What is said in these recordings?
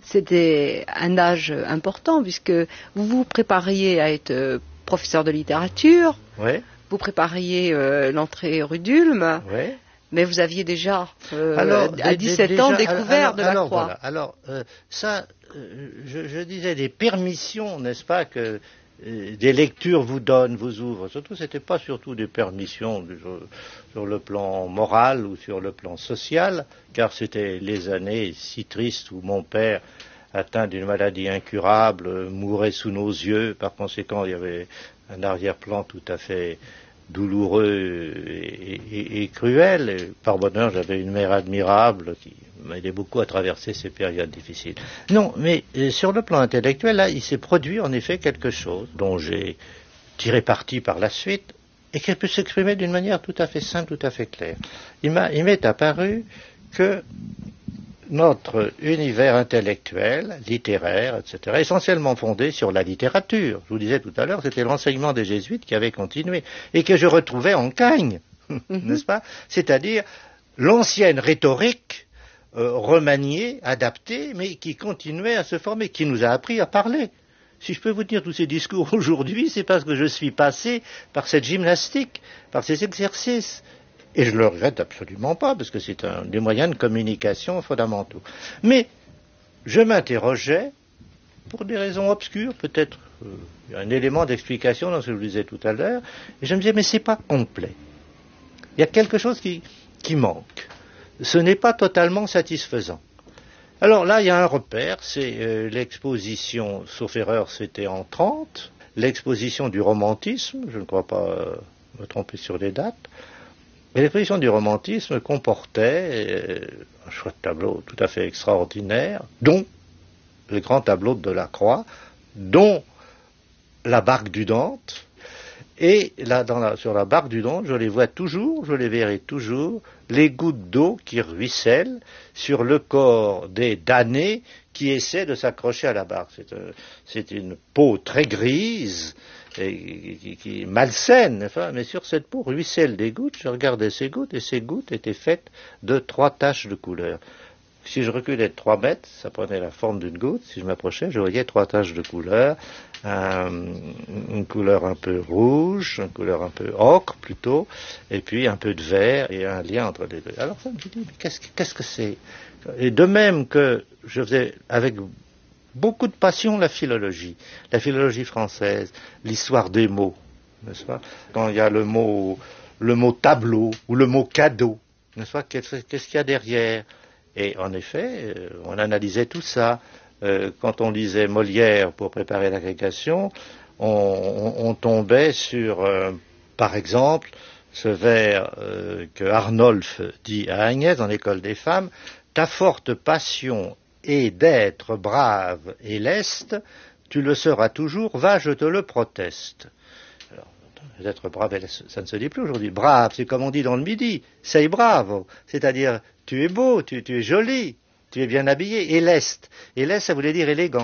c'était un âge important, puisque vous vous prépariez à être professeur de littérature, Oui. vous prépariez l'entrée rue d'Ulm, Oui. mais vous aviez déjà, Alors, à 17 ans, découvert de la Croix. Voilà. Alors, ça, je disais des permissions, n'est-ce pas, que des lectures vous donnent, vous ouvrent. Surtout, c'était pas surtout des permissions sur le plan moral ou sur le plan social, car c'était les années si tristes où mon père, atteint d'une maladie incurable, mourait sous nos yeux. Par conséquent, il y avait un arrière-plan tout à fait douloureux et cruel. Et par bonheur, j'avais une mère admirable qui m'aidait beaucoup à traverser ces périodes difficiles. Non, mais sur le plan intellectuel, là, il s'est produit en effet quelque chose dont j'ai tiré parti par la suite et qui peut s'exprimer d'une manière tout à fait simple, tout à fait claire. Il m'est apparu que notre univers intellectuel, littéraire, etc., essentiellement fondé sur la littérature. Je vous disais tout à l'heure, c'était l'enseignement des jésuites qui avait continué et que je retrouvais en Cagne, n'est-ce pas? C'est-à-dire l'ancienne rhétorique remaniée, adaptée, mais qui continuait à se former, qui nous a appris à parler. Si je peux vous dire tous ces discours aujourd'hui, c'est parce que je suis passé par cette gymnastique, par ces exercices. Et je ne le regrette absolument pas, parce que c'est un des moyens de communication fondamentaux. Mais je m'interrogeais, pour des raisons obscures, peut-être un élément d'explication dans ce que je vous disais tout à l'heure, et je me disais, mais c'est pas complet. Il y a quelque chose qui manque. Ce n'est pas totalement satisfaisant. Alors là, il y a un repère, c'est l'exposition, sauf erreur, c'était en 30, l'exposition du romantisme, je ne crois pas me tromper sur les dates. Mais l'exposition du romantisme comportait un choix de tableaux tout à fait extraordinaire, dont le grand tableau de Delacroix, dont la barque du Dante. Et là, sur la barque du Dante, je les vois toujours, je les verrai toujours, les gouttes d'eau qui ruissellent sur le corps des damnés qui essaient de s'accrocher à la barque. C'est une peau très grise, qui est malsaine, enfin, mais sur cette peau ruissellent des gouttes. Je regardais ces gouttes, et ces gouttes étaient faites de 3 taches de couleur. Si je reculais de 3 mètres, ça prenait la forme d'une goutte. Si je m'approchais, je voyais 3 taches de couleur, une couleur un peu rouge, une couleur un peu ocre plutôt, et puis un peu de vert et un lien entre les deux. Alors ça me dit, mais qu'est-ce que c'est? Et de même que je faisais avec beaucoup de passion la philologie française, l'histoire des mots, n'est-ce pas? Quand il y a le mot tableau ou le mot cadeau, n'est-ce pas? Qu'est-ce qu'il y a derrière? Et en effet, on analysait tout ça. Quand on lisait Molière pour préparer l'agrégation, on tombait sur, par exemple, ce vers que Arnolphe dit à Agnès dans l'École des femmes, « Ta forte passion est d'être brave et leste, tu le seras toujours, va, je te le proteste. » Alors, d'être brave et leste, ça ne se dit plus aujourd'hui. Brave, c'est comme on dit dans le Midi, sei bravo, c'est-à-dire tu es beau, tu es joli, tu es bien habillé, et leste. Et leste, ça voulait dire élégant.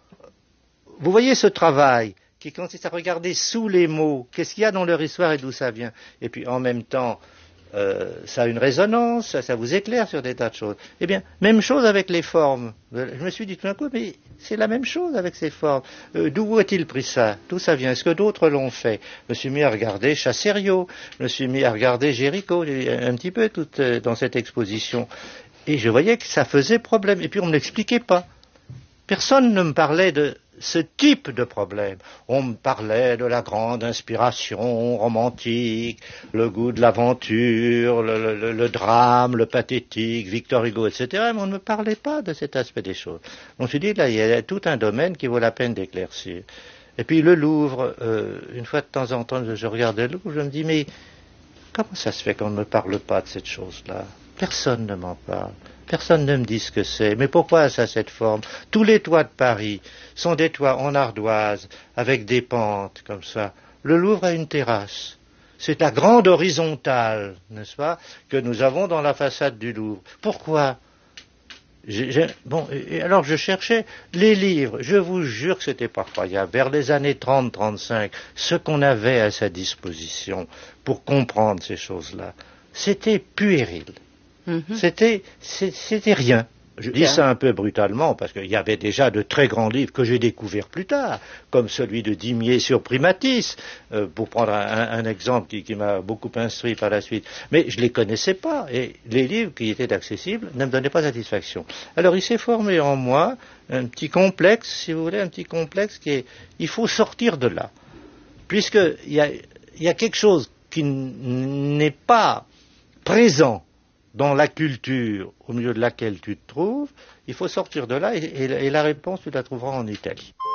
Vous voyez ce travail qui consiste à regarder sous les mots, qu'est-ce qu'il y a dans leur histoire et d'où ça vient. Et puis en même temps, ça a une résonance, ça vous éclaire sur des tas de choses. Eh bien, même chose avec les formes. Je me suis dit tout d'un coup, mais c'est la même chose avec ces formes. D'où a-t-il pris ça? D'où ça vient? Est-ce que d'autres l'ont fait? Je me suis mis à regarder Chassériau, je me suis mis à regarder Géricault, un petit peu tout dans cette exposition. Et je voyais que ça faisait problème. Et puis on ne l'expliquait pas. Personne ne me parlait de ce type de problème. On me parlait de la grande inspiration romantique, le goût de l'aventure, le drame, le pathétique, Victor Hugo, etc. Mais on ne me parlait pas de cet aspect des choses. On s'est dit, là, il y a tout un domaine qui vaut la peine d'éclaircir. Et puis le Louvre, une fois de temps en temps, je regardais le Louvre, je me dis, mais comment ça se fait qu'on ne me parle pas de cette chose-là? Personne ne m'en parle. Personne ne me dit ce que c'est. Mais pourquoi ça a cette forme? Tous les toits de Paris sont des toits en ardoise, avec des pentes, comme ça. Le Louvre a une terrasse. C'est la grande horizontale, n'est-ce pas, que nous avons dans la façade du Louvre. Pourquoi? Bon, et alors je cherchais les livres. Je vous jure que c'était pas croyable. Vers les années 30-35, ce qu'on avait à sa disposition pour comprendre ces choses-là, c'était puéril. C'était rien. Je dis ça un peu brutalement parce qu'il y avait déjà de très grands livres que j'ai découverts plus tard, comme celui de Dimier sur Primatis, pour prendre un exemple qui m'a beaucoup instruit par la suite. Mais je ne les connaissais pas et les livres qui étaient accessibles ne me donnaient pas satisfaction. Alors il s'est formé en moi un petit complexe, si vous voulez, un petit complexe qui est, il faut sortir de là. Puisqu'il y a quelque chose qui n'est pas présent dans la culture au milieu de laquelle tu te trouves, il faut sortir de là et la réponse tu la trouveras en Italie.